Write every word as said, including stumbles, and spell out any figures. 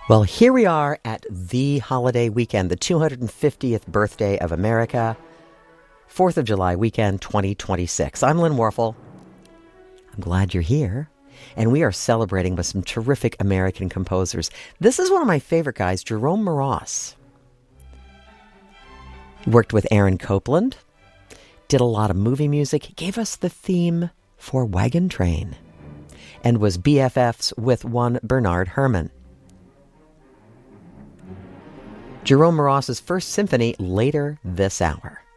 Well, here we are at the holiday weekend, the two hundred fiftieth birthday of America, fourth of July weekend, twenty twenty-six. I'm Lynn Warfel. I'm glad you're here. And we are celebrating with some terrific American composers. This is one of my favorite guys, Jerome Moross. Worked with Aaron Copland, did a lot of movie music. He gave us the theme for Wagon Train and was B F Fs with one Bernard Herrmann. Jerome Moross's first symphony later this hour.